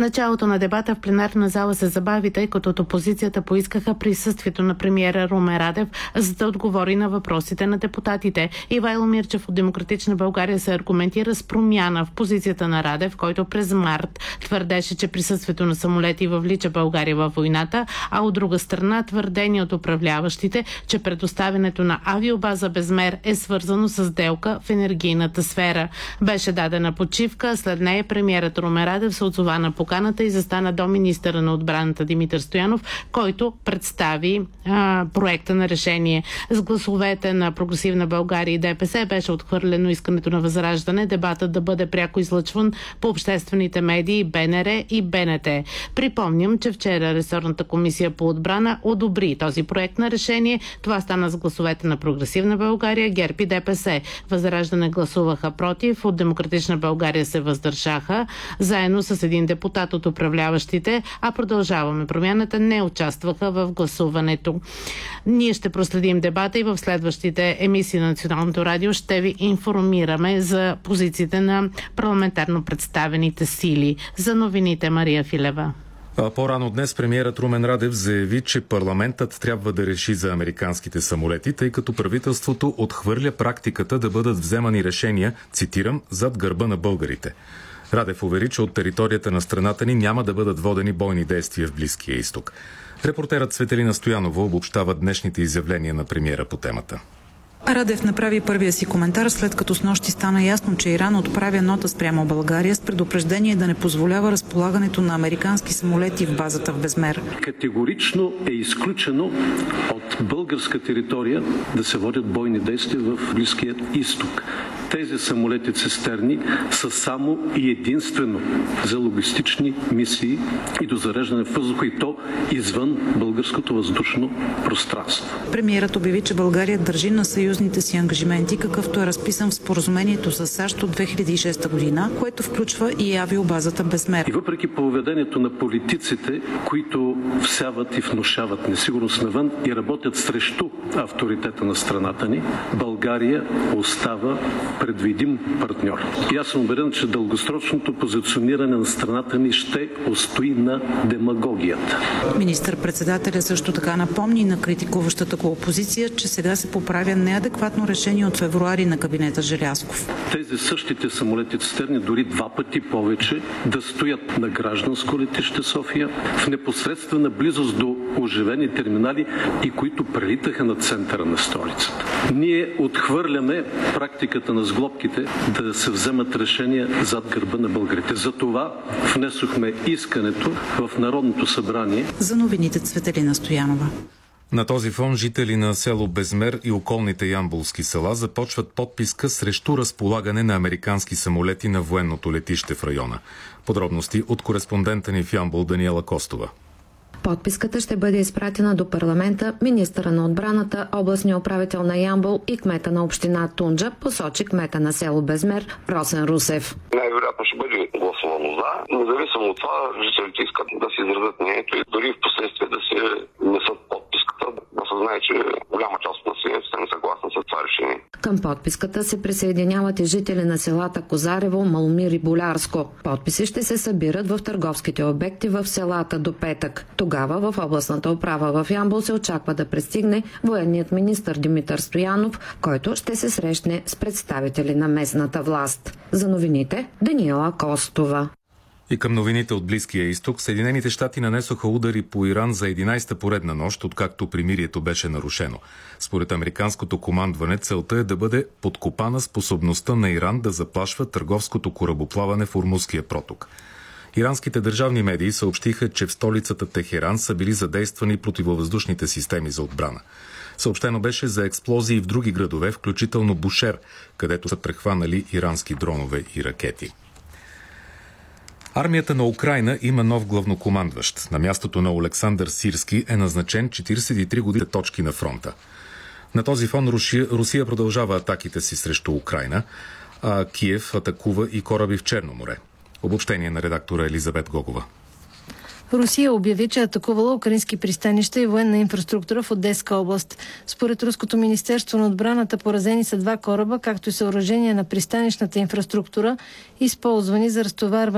Началото на дебата в пленарна зала се забави, тъй като от опозицията поискаха присъствието на премиера Румен Радев, за да отговори на въпросите на депутатите. Ивайло Мирчев от Демократична България се аргументира с промяна в позицията на Радев, който през март твърдеше, че присъствието на самолети въвлича България във войната, а от друга страна твърдение от управляващите, че предоставянето на авиобаза Безмер е свързано с сделка в енергийната сфера. Беше дадена почивка, след нея премиерът Румен Радев се отзова на поканата и застана до министъра на отбраната Димитър Стоянов, който представи проекта на решение. С гласовете на Прогресивна България и ДПС беше отхвърлено искането на Възраждане дебатът да бъде пряко излъчван по обществените медии БНР и БНТ. Припомням, че вчера ресорната комисия по отбрана одобри този проект на решение. Това стана с гласовете на Прогресивна България, ГЕРБ и ДПС. Възраждане гласуваха против, от Демократична България се въздържаха, заедно с един депутат от управляващите, а Продължаваме промяната не участваха в гласуването. Ние ще проследим дебата и в следващите емисии на Националното радио ще ви информираме за позициите на парламентарно представените сили. За новините Мария Филева. По-рано днес премиерът Румен Радев заяви, че парламентът трябва да реши за американските самолети, тъй като правителството отхвърля практиката да бъдат вземани решения, цитирам, зад гърба на българите. Радев увери, че от територията на страната ни няма да бъдат водени бойни действия в Близкия изток. Репортерът Цветелина Стоянова обобщава днешните изявления на премиера по темата. Радев направи първия си коментар, след като снощи стана ясно, че Иран отправя нота спрямо България с предупреждение да не позволява разполагането на американски самолети в базата в Безмер. Категорично е изключено от българска територия да се водят бойни действия в Близкия изток. Тези самолети цистерни са само и единствено за логистични мисии и до зареждане в въздуха, и то извън българското въздушно пространство. Премиерът обяви, че България държи на съюзните си ангажименти, какъвто е разписан в споразумението с САЩ от 2006 година, което включва и авиобазата Безмер. И въпреки поведението на политиците, които всяват и внушават несигурност навън и работят срещу авторитета на страната ни, България остава предвидим партньор. И аз съм уверен, че дългосрочното позициониране на страната ни ще устои на демагогията. Министър-председателя също така напомни на критикуващата го опозиция, че сега се поправя неадекватно решение от февруари на кабинета Желязков. Тези същите самолети цистерни дори 2 пъти повече да стоят на гражданско летище София, в непосредствена близост до оживени терминали и които прелитаха над центъра на столицата. Ние отхвърляме практиката на сглобките да се вземат решения зад гърба на българите. Затова внесохме искането в Народното събрание. За новините Цветелина Стоянова. На този фон жители на село Безмер и околните ямболски села започват подписка срещу разполагане на американски самолети на военното летище в района. Подробности от кореспондента ни в Ямбол Даниела Костова. Подписката ще бъде изпратена до парламента, министъра на отбраната, областния управител на Ямбол и кмета на община Тунджа, посочи кмета на село Безмер Росен Русев. Най-вероятно ще бъде гласувано за. Независимо от това, жителите искат да се изразят мнението и дори в последствие да се внесат подписката, да се знае, че голяма част от населението са несъгласни с това решение. Към подписката се присъединяват и жители на селата Козарево, Маломир и Болярско. Подписи ще се събират в търговските обекти в селата до петък. Тогава в областната управа в Ямбол се очаква да пристигне военният министър Димитър Стоянов, който ще се срещне с представители на местната власт. За новините Даниела Костова. И към новините от Близкия изток, Съединените щати нанесоха удари по Иран за 11-та поредна нощ, откакто примирието беше нарушено. Според американското командване, целта е да бъде подкопана способността на Иран да заплашва търговското корабоплаване в Ормузския проток. Иранските държавни медии съобщиха, че в столицата Техеран са били задействани противовъздушните системи за отбрана. Съобщено беше за експлозии в други градове, включително Бушер, където са прехванали ирански дронове и ракети. Армията на Украйна има нов главнокомандващ. На мястото на Олександър Сирски е назначен 43 години точки на фронта. На този фон Русия продължава атаките си срещу Украйна, а Киев атакува и кораби в Черно море. Обобщение на редактора Елизабет Гогова. Русия обяви, че атакувала украински пристанища и военна инфраструктура в Одеска област. Според Руското министерство на отбраната поразени са 2 кораба, както и съоръжения на пристанищната инфраструктура, използвани за разтоварване